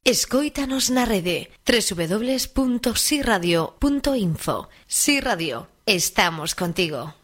Escóitanos na rede www.siradio.info. Si Radio, estamos contigo.